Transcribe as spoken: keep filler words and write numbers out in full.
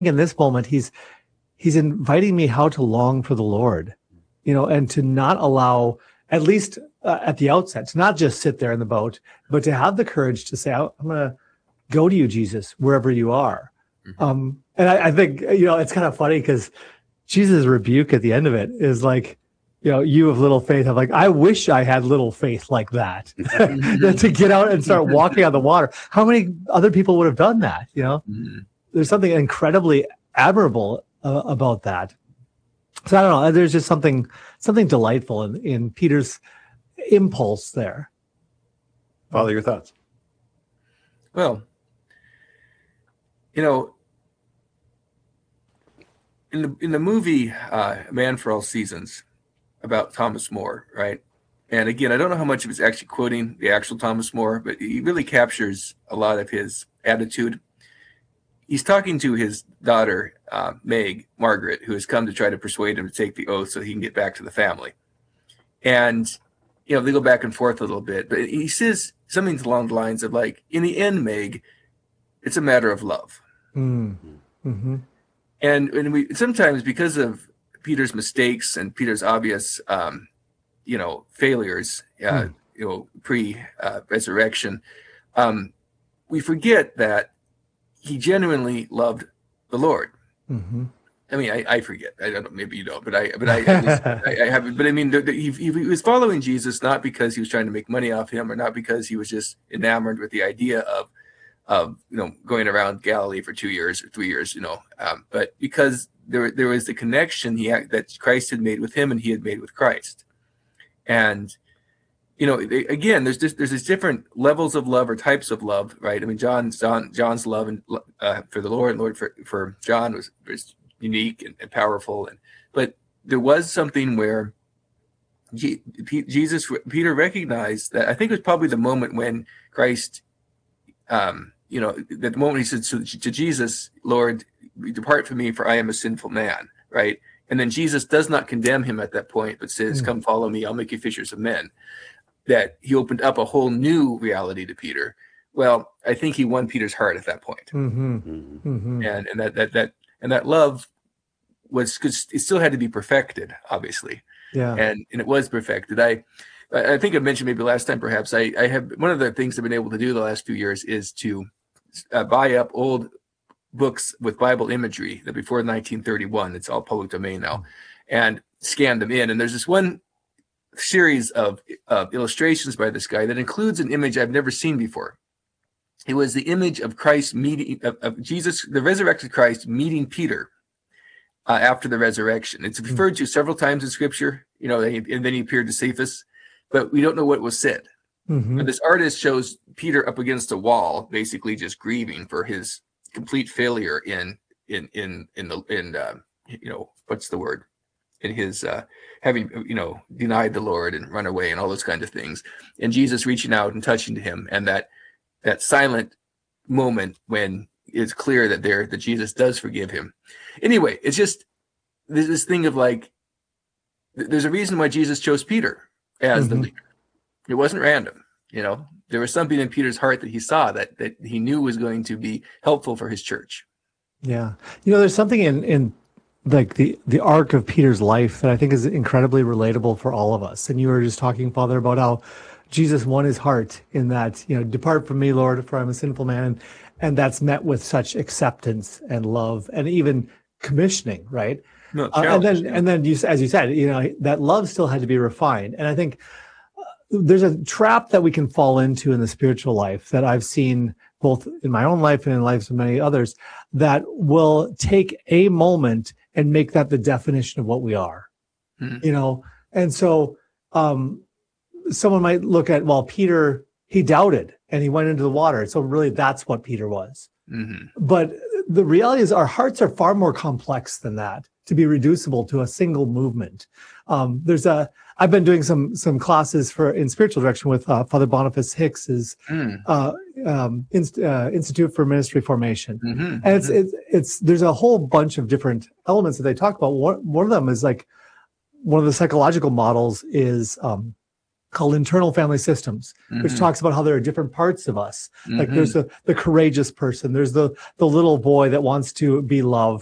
in this moment, he's he's inviting me how to long for the Lord, you know, and to not allow, at least uh, at the outset, to not just sit there in the boat, but to have the courage to say, I'm going to go to you, Jesus, wherever you are. Mm-hmm. Um, and I, I think, you know, it's kind of funny because Jesus' rebuke at the end of it is like, you know, you have little faith. I'm like, I wish I had little faith like that to get out and start walking on the water. How many other people would have done that? You know, mm-hmm. There's something incredibly admirable uh, about that. So I don't know. There's just something something delightful in, in Peter's impulse there. Father, your thoughts? Well, you know, in the in the movie uh, Man for All Seasons about Thomas More, right? And again, I don't know how much of it's actually quoting the actual Thomas More, but he really captures a lot of his attitude. He's talking to his daughter, uh, Meg, Margaret, who has come to try to persuade him to take the oath so he can get back to the family. And, you know, they go back and forth a little bit, but he says something along the lines of like, in the end, Meg, it's a matter of love. Mm. Mm-hmm. And, and we sometimes, because of Peter's mistakes and Peter's obvious, um, you know, failures, uh, mm. you know, pre-resurrection, uh, um, we forget that he genuinely loved the Lord. Mm-hmm. I mean, I, I forget. I don't know. Maybe you don't, but I, but I, I, I have. But I mean, the, the, he, he was following Jesus not because he was trying to make money off him, or not because he was just enamored with the idea of, of you know, going around Galilee for two years or three years, you know, um, but because there there was the connection he had, that Christ had made with him, and he had made with Christ, and. You know, again, there's just, there's these different levels of love or types of love, right? I mean, John, John John's love and uh, for the Lord, and Lord for, for John was, was unique and, and powerful, and but there was something where G, P, Jesus, Peter recognized that. I think it was probably the moment when Christ, um, you know, that the moment he said to, to Jesus, "Lord, depart from me, for I am a sinful man," right? And then Jesus does not condemn him at that point, but says, mm. "Come, follow me. I'll make you fishers of men." That he opened up a whole new reality to Peter. Well, I think he won Peter's heart at that point. Mm-hmm. Mm-hmm. And and that that that and that love was, because it still had to be perfected, obviously. Yeah. And and it was perfected. I I think I mentioned maybe last time, perhaps. I I have one of the things I've been able to do the last few years is to uh, buy up old books with Bible imagery that before nineteen thirty-one. It's all public domain now, and scan them in. And there's this one series of uh, illustrations by this guy that includes an image I've never seen before. It was the image of Christ meeting of, of Jesus, the resurrected Christ meeting Peter uh, after the resurrection. It's referred to several times in Scripture, you know, and then he appeared to Cephas, but we don't know what was said. Mm-hmm. But this artist shows Peter up against a wall, basically just grieving for his complete failure in in in in the in uh, you know, what's the word? in his uh, having, you know, denied the Lord and run away and all those kinds of things. And Jesus reaching out and touching to him, and that that silent moment when it's clear that there that Jesus does forgive him. Anyway, it's just there's this thing of like, there's a reason why Jesus chose Peter as mm-hmm. the leader. It wasn't random, you know. There was something in Peter's heart that he saw that that he knew was going to be helpful for his church. Yeah. You know, there's something in in like the, the arc of Peter's life that I think is incredibly relatable for all of us. And you were just talking, Father, about how Jesus won his heart in that, you know, depart from me, Lord, for I'm a sinful man. And, and that's met with such acceptance and love and even commissioning, right? No, uh, and then, yeah. and then you, as you said, you know, that love still had to be refined. And I think uh, there's a trap that we can fall into in the spiritual life that I've seen both in my own life and in the lives of many others, that will take a moment and make that the definition of what we are, mm-hmm. you know? And so um, someone might look at, well, Peter, he doubted and he went into the water. So really that's what Peter was. Mm-hmm. But the reality is our hearts are far more complex than that to be reducible to a single movement. Um, there's a, I've been doing some, some classes for in spiritual direction with uh, Father Boniface Hicks's mm. uh, um, Inst- uh, Institute for Ministry Formation. Mm-hmm. And it's, it's, it's, there's a whole bunch of different elements that they talk about. One, one of them is like, one of the psychological models is um, called Internal Family Systems, which Mhm. talks about how there are different parts of us. Like Mhm. there's the, the courageous person, there's the, the little boy that wants to be loved.